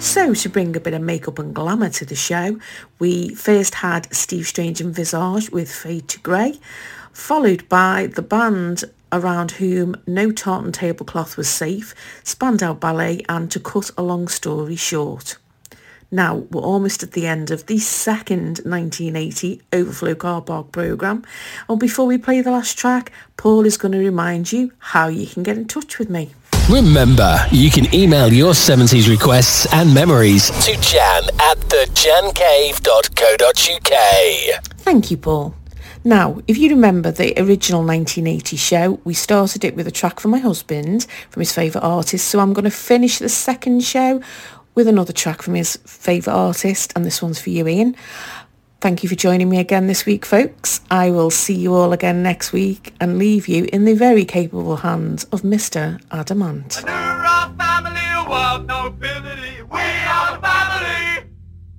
So, to bring a bit of makeup and glamour to the show, we first had Steve Strange and Visage with Fade to Grey, followed by the band around whom no tartan tablecloth was safe, Spandau Ballet and To Cut a Long Story Short. Now, we're almost at the end of the second 1980 Overflow Car Park programme, and before we play the last track, Paul is going to remind you how you can get in touch with me. Remember, you can email your 70s requests and memories to jan@thejancave.co.uk. Thank you, Paul. Now, if you remember the original 1980 show, we started it with a track from my husband, from his favourite artist, so I'm going to finish the second show with another track from his favourite artist, and this one's for you, Ian. Thank you for joining me again this week, folks. I will see you all again next week and leave you in the very capable hands of Mr. Adamant. A new rock family, walk no